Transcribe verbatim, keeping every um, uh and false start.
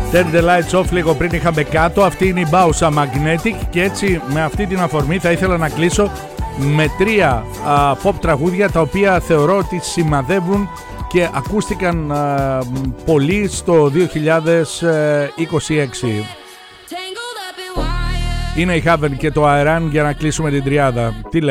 Turn the lights off, λίγο πριν είχαμε κάτω. Αυτή είναι η Bausa Magnetic και έτσι με αυτή την αφορμή θα ήθελα να κλείσω με τρία α, pop τραγούδια τα οποία θεωρώ ότι σημαδεύουν και ακούστηκαν α, πολύ στο δύο χιλιάδες είκοσι έξι. Είναι η Haven και το Aeran για να κλείσουμε την τριάδα. Τι